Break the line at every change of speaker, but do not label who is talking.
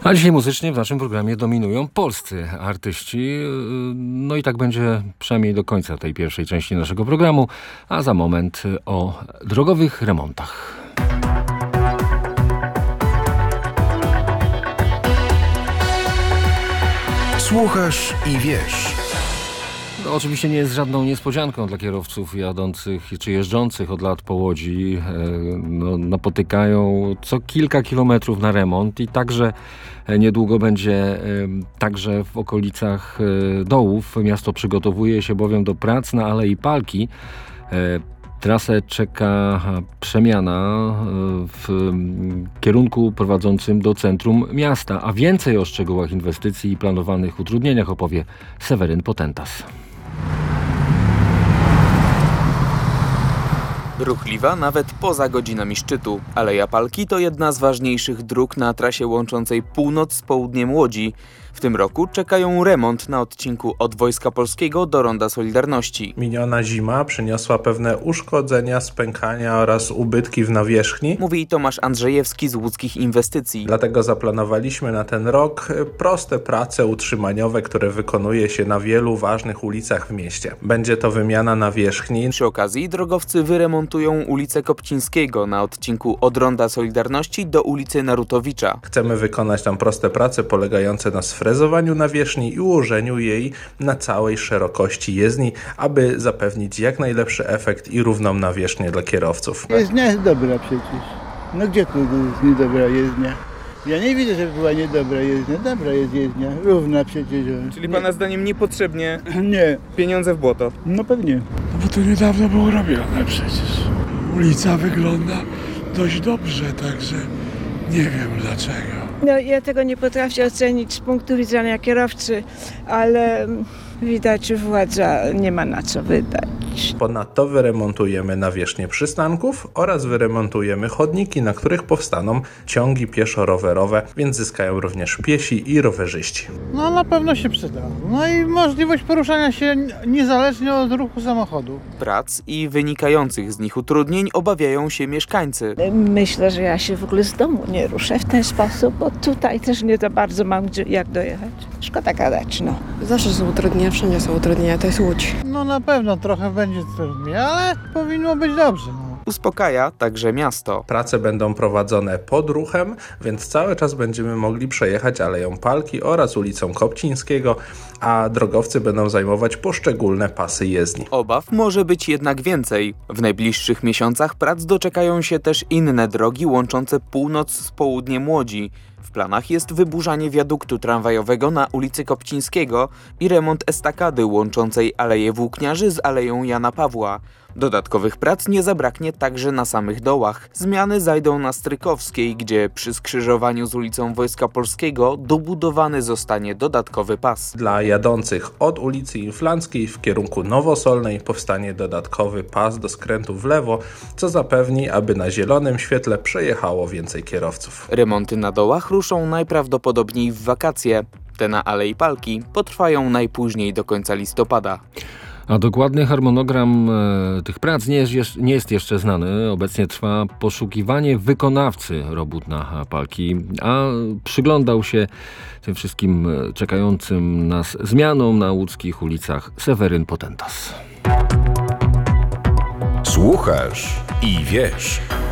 A dzisiaj muzycznie w naszym programie dominują polscy artyści. No i tak będzie przynajmniej do końca tej pierwszej części naszego programu, a za moment o drogowych remontach.
Słuchasz i wiesz.
No, oczywiście nie jest żadną niespodzianką dla kierowców jadących czy jeżdżących od lat po Łodzi. Napotykają co kilka kilometrów na remont i także niedługo będzie także w okolicach Dołów. Miasto przygotowuje się bowiem do prac na Alei Palki. Trasę czeka przemiana w kierunku prowadzącym do centrum miasta, a więcej o szczegółach inwestycji i planowanych utrudnieniach opowie Seweryn Potentas.
Ruchliwa nawet poza godzinami szczytu. Aleja Palki to jedna z ważniejszych dróg na trasie łączącej północ z południem Łodzi. W tym roku czekają remont na odcinku od Wojska Polskiego do Ronda Solidarności.
Miniona zima przyniosła pewne uszkodzenia, spękania oraz ubytki w nawierzchni.
Mówi Tomasz Andrzejewski z Łódzkich Inwestycji.
Dlatego zaplanowaliśmy na ten rok proste prace utrzymaniowe, które wykonuje się na wielu ważnych ulicach w mieście. Będzie to wymiana nawierzchni.
Przy okazji drogowcy wyremontują ulicę Kopcińskiego na odcinku od Ronda Solidarności do ulicy Narutowicza.
Chcemy wykonać tam proste prace polegające na frezowaniu nawierzchni i ułożeniu jej na całej szerokości jezdni, aby zapewnić jak najlepszy efekt i równą nawierzchnię dla kierowców.
Jezdnia jest dobra przecież. No gdzie tu jest niedobra jezdnia? Ja nie widzę, żeby była niedobra jezdnia. Dobra jest jezdnia, równa przecież.
Czyli pana zdaniem niepotrzebnie
Nie.
pieniądze w błoto?
No pewnie.
No bo to niedawno było robione przecież. Ulica wygląda dość dobrze, także nie wiem dlaczego.
No, ja tego nie potrafię ocenić z punktu widzenia kierowcy, ale widać, że władza nie ma na co wydać.
Ponadto wyremontujemy nawierzchnię przystanków oraz wyremontujemy chodniki, na których powstaną ciągi pieszo-rowerowe, więc zyskają również piesi i rowerzyści.
No na pewno się przyda. No i możliwość poruszania się niezależnie od ruchu samochodu.
Prac i wynikających z nich utrudnień obawiają się mieszkańcy.
Myślę, że ja się w ogóle z domu nie ruszę w ten sposób, bo tutaj też nie za bardzo mam jak dojechać. Szkoda gadać, no.
Zawsze są utrudnienia, wszędzie są utrudnienia, to jest Łódź.
No na pewno trochę będzie trudniej, ale powinno być dobrze. No.
Uspokaja także miasto.
Prace będą prowadzone pod ruchem, więc cały czas będziemy mogli przejechać Aleją Palki oraz ulicą Kopcińskiego, a drogowcy będą zajmować poszczególne pasy jezdni.
Obaw może być jednak więcej. W najbliższych miesiącach prac doczekają się też inne drogi łączące północ z południem Łodzi. W planach jest wyburzanie wiaduktu tramwajowego na ulicy Kopcińskiego i remont estakady łączącej Aleję Włókniarzy z Aleją Jana Pawła. Dodatkowych prac nie zabraknie także na samych dołach. Zmiany zajdą na Strykowskiej, gdzie przy skrzyżowaniu z ulicą Wojska Polskiego dobudowany zostanie dodatkowy pas.
Dla jadących od ulicy Inflanckiej w kierunku Nowosolnej powstanie dodatkowy pas do skrętu w lewo, co zapewni, aby na zielonym świetle przejechało więcej kierowców.
Remonty na dołach ruszą najprawdopodobniej w wakacje. Te na Alei Palki potrwają najpóźniej do końca listopada.
A dokładny harmonogram tych prac nie jest jeszcze znany. Obecnie trwa poszukiwanie wykonawcy robót na Palki, a przyglądał się tym wszystkim czekającym nas zmianom na łódzkich ulicach Seweryn Potentas.
Słuchasz i wiesz.